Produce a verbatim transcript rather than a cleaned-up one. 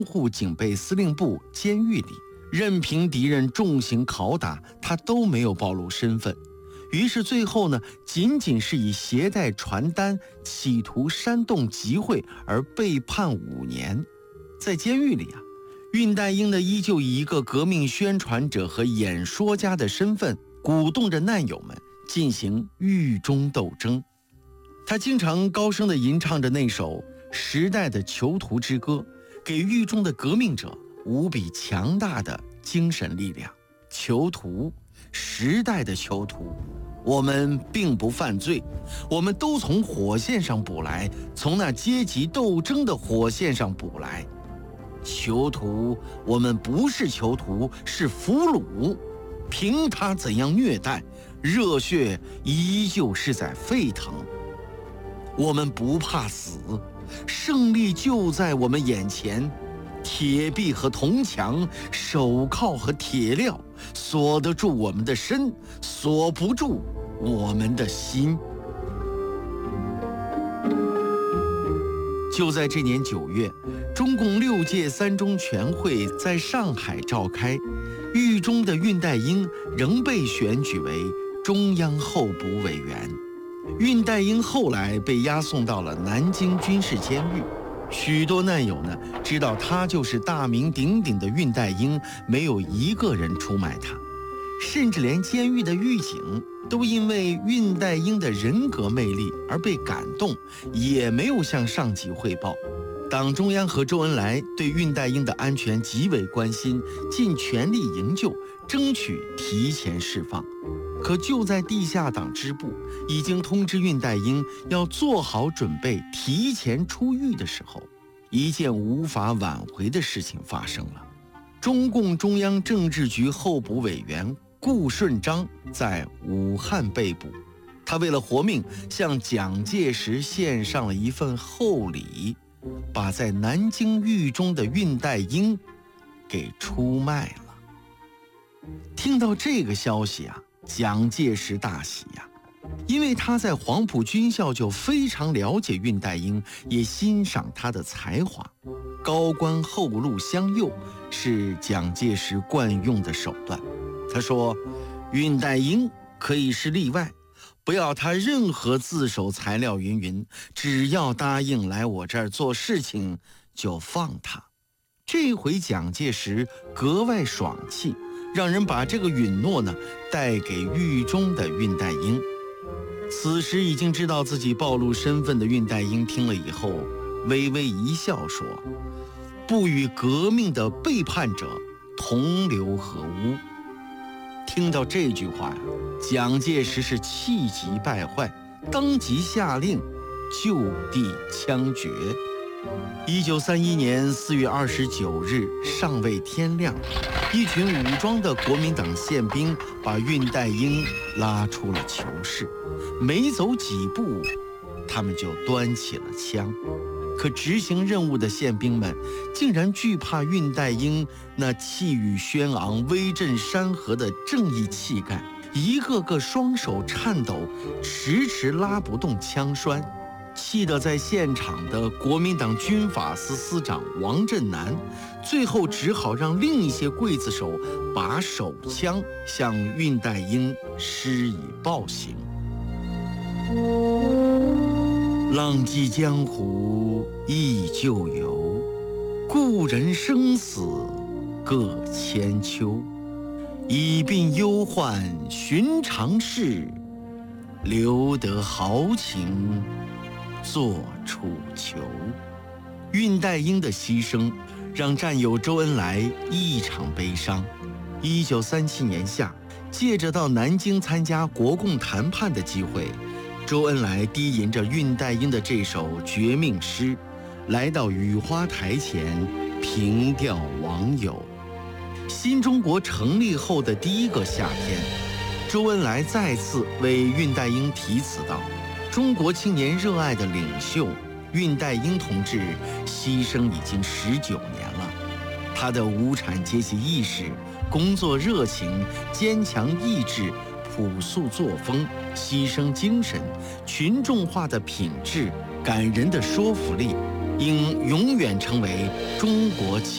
护警备司令部监狱里，任凭敌人重刑拷打，他都没有暴露身份。于是最后呢，仅仅是以携带传单企图煽动集会而被判五年。在监狱里啊，恽代英呢依旧以一个革命宣传者和演说家的身份，鼓动着难友们进行狱中斗争。他经常高声地吟唱着那首时代的囚徒之歌，给狱中的革命者无比强大的精神力量。囚徒，时代的囚徒，我们并不犯罪，我们都从火线上捕来，从那阶级斗争的火线上捕来。囚徒，我们不是囚徒，是俘虏，凭他怎样虐待，热血依旧是在沸腾。我们不怕死，胜利就在我们眼前。铁壁和铜墙，手铐和铁镣，锁得住我们的身，锁不住我们的心。就在这年九月，中共六届三中全会在上海召开，狱中的恽代英仍被选举为中央候补委员。恽代英后来被押送到了南京军事监狱，许多难友呢知道他就是大名鼎鼎的恽代英，没有一个人出卖他，甚至连监狱的狱警都因为恽代英的人格魅力而被感动，也没有向上级汇报。党中央和周恩来对恽代英的安全极为关心，尽全力营救，争取提前释放。可就在地下党支部已经通知恽代英要做好准备提前出狱的时候，一件无法挽回的事情发生了。中共中央政治局候补委员顾顺章在武汉被捕，他为了活命向蒋介石献上了一份厚礼，把在南京狱中的恽代英给出卖了。听到这个消息啊，蒋介石大喜呀、啊，因为他在黄埔军校就非常了解恽代英，也欣赏他的才华。高官厚禄相诱是蒋介石惯用的手段。他说，恽代英可以是例外，不要他任何自首材料云云，只要答应来我这儿做事情就放他。这回蒋介石格外爽气，让人把这个允诺呢带给狱中的恽代英。此时已经知道自己暴露身份的恽代英听了以后微微一笑，说，不与革命的背叛者同流合污。听到这句话呀，蒋介石是气急败坏，当即下令就地枪决。一九三一年四月二十九日尚未天亮，一群武装的国民党宪兵把恽代英拉出了囚室，没走几步，他们就端起了枪。可执行任务的宪兵们竟然惧怕恽代英那气宇轩昂、威震山河的正义气概，一个个双手颤抖，迟迟拉不动枪栓。气得在现场的国民党军法司司长王震南，最后只好让另一些刽子手把手枪向恽代英施以暴行。浪迹江湖忆旧游，故人生死各千秋。已鬓忧患寻常事，留得豪情作楚囚。恽代英的牺牲让战友周恩来异常悲伤。一九三七年夏，借着到南京参加国共谈判的机会，周恩来低吟着恽代英的这首绝命诗，来到雨花台前凭吊网友。新中国成立后的第一个夏天，周恩来再次为恽代英题词道，中国青年热爱的领袖恽代英同志牺牲已经十九年了，他的无产阶级意识、工作热情、坚强意志、朴素作风、牺牲精神、群众化的品质、感人的说服力，应永远成为中国青